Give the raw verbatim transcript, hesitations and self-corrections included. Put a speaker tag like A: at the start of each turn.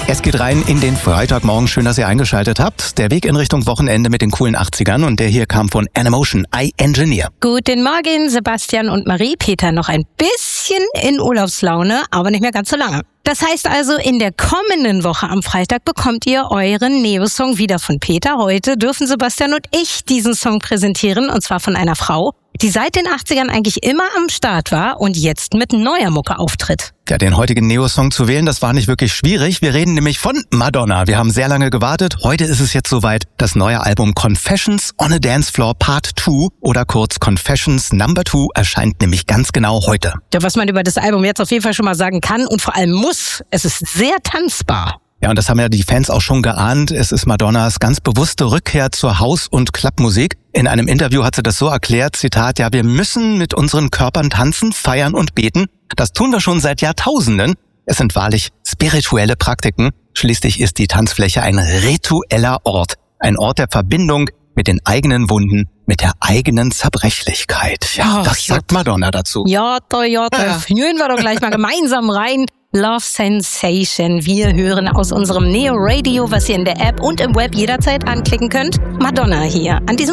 A: Es geht rein in den Freitagmorgen. Schön, dass ihr eingeschaltet habt. Der Weg in Richtung Wochenende mit den coolen achtzigern und der hier kam von Animotion, I Engineer.
B: Guten Morgen, Sebastian und Marie. Peter noch ein bisschen in Urlaubslaune, aber nicht mehr ganz so lange. Das heißt also, in der kommenden Woche am Freitag bekommt ihr euren Neo-Song wieder von Peter. Heute dürfen Sebastian und ich diesen Song präsentieren, und zwar von einer Frau, die seit den achtzigern eigentlich immer am Start war und jetzt mit neuer Mucke auftritt.
A: Ja, den heutigen Neo-Song zu wählen, das war nicht wirklich schwierig. Wir reden nämlich von Madonna. Wir haben sehr lange gewartet. Heute ist es jetzt soweit. Das neue Album Confessions on a Dance Floor Part zwei oder kurz Confessions Number zwei erscheint nämlich ganz genau heute.
B: Ja, was man über das Album jetzt auf jeden Fall schon mal sagen kann und vor allem muss, es ist sehr tanzbar.
A: Ja, und das haben ja die Fans auch schon geahnt. Es ist Madonnas ganz bewusste Rückkehr zur Haus- und Clubmusik. In einem Interview hat sie das so erklärt, Zitat, ja, wir müssen mit unseren Körpern tanzen, feiern und beten. Das tun wir schon seit Jahrtausenden. Es sind wahrlich spirituelle Praktiken. Schließlich ist die Tanzfläche ein ritueller Ort. Ein Ort der Verbindung mit den eigenen Wunden, mit der eigenen Zerbrechlichkeit. Ja,
B: Oh,
A: das sagt Madonna dazu.
B: Ja, da, ja, da
A: Ja.
B: fühlen wir doch gleich mal gemeinsam rein. Love Sensation. Wir hören aus unserem Neo Radio, was ihr in der App und im Web jederzeit anklicken könnt. Madonna hier an diesem